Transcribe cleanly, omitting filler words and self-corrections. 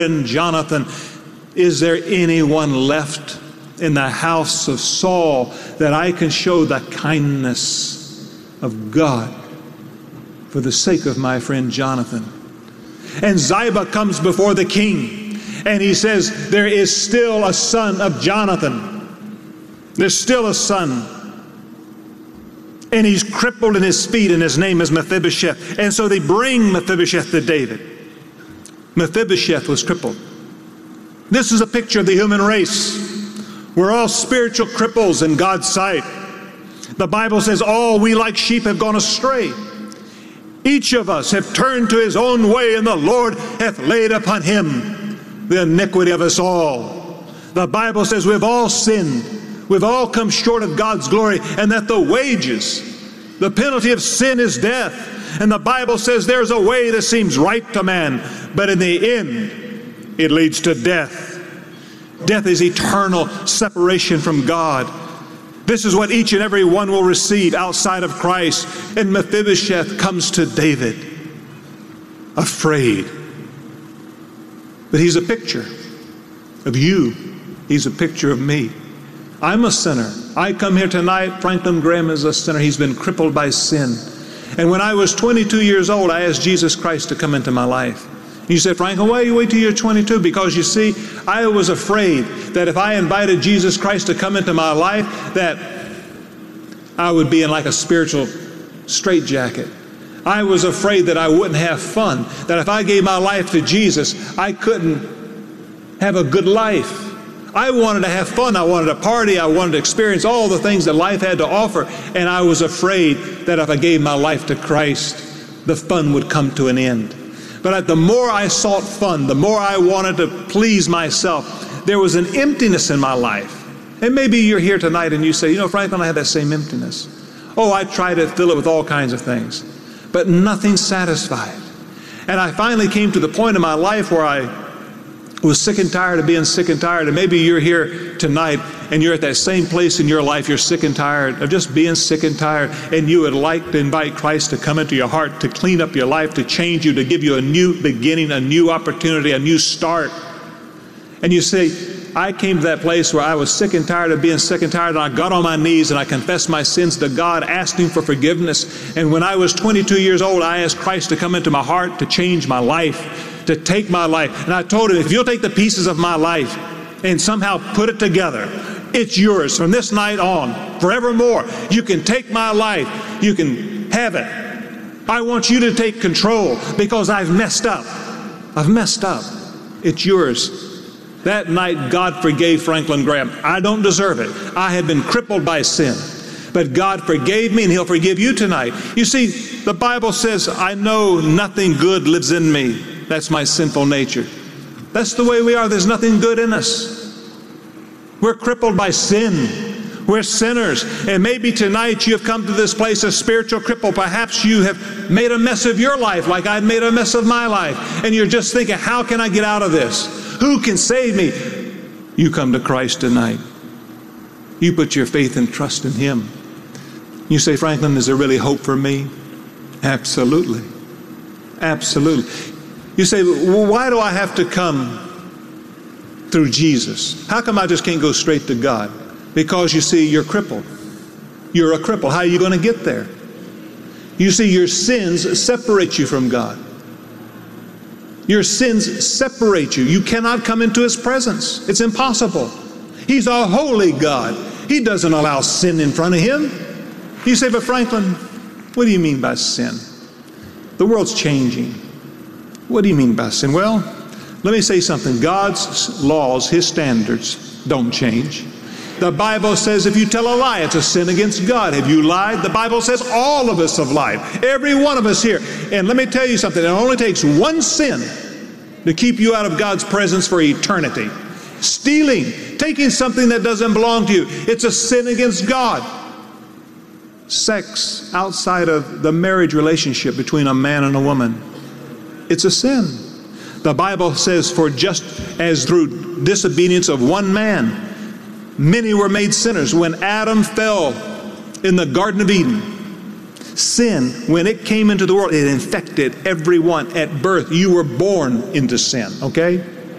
friend Jonathan, is there anyone left in the house of Saul that I can show the kindness of God for the sake of my friend Jonathan? And Ziba comes before the king, and he says, there is still a son of Jonathan. There's still a son. And he's crippled in his feet, and his name is Mephibosheth. And so they bring Mephibosheth to David. Mephibosheth was crippled. This is a picture of the human race. We're all spiritual cripples in God's sight. The Bible says, all we like sheep have gone astray. Each of us have turned to his own way, and the Lord hath laid upon him the iniquity of us all. The Bible says we've all sinned. We've all come short of God's glory, and that the wages, the penalty of sin is death. And the Bible says there's a way that seems right to man, but in the end, it leads to death. Death is eternal separation from God. This is what each and every one will receive outside of Christ. And Mephibosheth comes to David, afraid. But he's a picture of you. He's a picture of me. I'm a sinner. I come here tonight. Franklin Graham is a sinner. He's been crippled by sin. And when I was 22 years old, I asked Jesus Christ to come into my life. You said, Franklin, why do you wait till you're 22? Because you see, I was afraid that if I invited Jesus Christ to come into my life, that I would be in like a spiritual straitjacket. I was afraid that I wouldn't have fun, that if I gave my life to Jesus, I couldn't have a good life. I wanted to have fun. I wanted to party. I wanted to experience all the things that life had to offer. And I was afraid that if I gave my life to Christ, the fun would come to an end. But the more I sought fun, the more I wanted to please myself, there was an emptiness in my life. And maybe you're here tonight and you say, you know, Franklin, I had that same emptiness. Oh, I tried to fill it with all kinds of things, but nothing satisfied. And I finally came to the point in my life where I was sick and tired of being sick and tired. And maybe you're here tonight and you're at that same place in your life. You're sick and tired of just being sick and tired. And you would like to invite Christ to come into your heart, to clean up your life, to change you, to give you a new beginning, a new opportunity, a new start. And you say, I came to that place where I was sick and tired of being sick and tired, and I got on my knees and I confessed my sins to God, asked Him for forgiveness. And when I was 22 years old, I asked Christ to come into my heart, to change my life, to take my life. And I told Him, if you'll take the pieces of my life and somehow put it together, it's yours from this night on, forevermore. You can take my life. You can have it. I want you to take control because I've messed up. I've messed up. It's yours. That night, God forgave Franklin Graham. I don't deserve it. I had been crippled by sin. But God forgave me, and He'll forgive you tonight. You see, the Bible says, I know nothing good lives in me. That's my sinful nature. That's the way we are. There's nothing good in us. We're crippled by sin. We're sinners. And maybe tonight you have come to this place of spiritual cripple. Perhaps you have made a mess of your life like I'd made a mess of my life. And you're just thinking, how can I get out of this? Who can save me? You come to Christ tonight. You put your faith and trust in Him. You say, Franklin, is there really hope for me? Absolutely. Absolutely. You say, well, why do I have to come through Jesus? How come I just can't go straight to God? Because you see, you're crippled. You're a cripple. How are you going to get there? You see, your sins separate you from God. Your sins separate you. You cannot come into His presence. It's impossible. He's a holy God. He doesn't allow sin in front of Him. You say, but Franklin, what do you mean by sin? The world's changing. What do you mean by sin? Well, let me say something. God's laws, His standards don't change. The Bible says if you tell a lie, it's a sin against God. Have you lied? The Bible says all of us have lied. Every one of us here. And let me tell you something. It only takes one sin to keep you out of God's presence for eternity. Stealing, taking something that doesn't belong to you. It's a sin against God. Sex outside of the marriage relationship between a man and a woman. It's a sin. The Bible says, for just as through disobedience of one man, many were made sinners. When Adam fell in the Garden of Eden, sin, when it came into the world, it infected everyone at birth. You were born into sin, okay?